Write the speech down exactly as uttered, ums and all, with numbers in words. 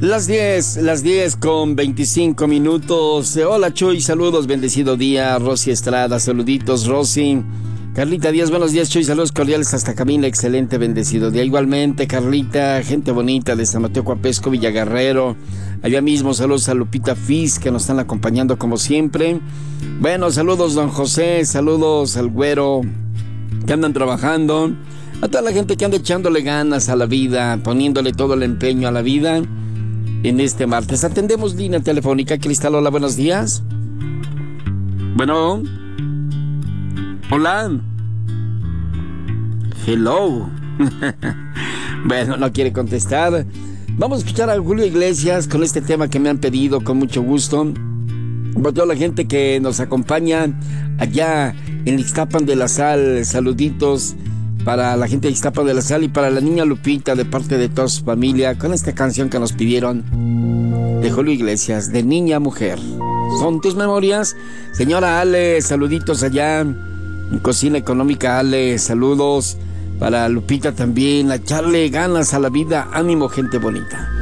Las diez, las diez con veinticinco minutos. Hola Chuy, saludos, bendecido día. Rosy Estrada, saluditos Rosy. Carlita Díaz, buenos días Chuy, saludos cordiales hasta Camila, excelente, bendecido día. Igualmente Carlita, gente bonita de San Mateo Coapesco, Villaguerrero. Allá mismo saludos a Lupita Fiz, que nos están acompañando como siempre. Bueno, saludos don José, saludos al güero, que andan trabajando. A toda la gente que anda echándole ganas a la vida, poniéndole todo el empeño a la vida. En este martes atendemos línea telefónica. Cristal, hola, buenos días. Bueno. Hola. Hello. Bueno, no quiere contestar. Vamos a escuchar a Julio Iglesias con este tema que me han pedido con mucho gusto. Para toda la gente que nos acompaña allá en Ixtapan de la Sal, saluditos para la gente de Ixtapan de la Sal y para la niña Lupita de parte de toda su familia con esta canción que nos pidieron de Julio Iglesias, de Niña a Mujer. Son tus memorias. Señora Ale, saluditos allá en Cocina Económica. Ale, saludos para Lupita también, a echarle ganas a la vida, ánimo gente bonita.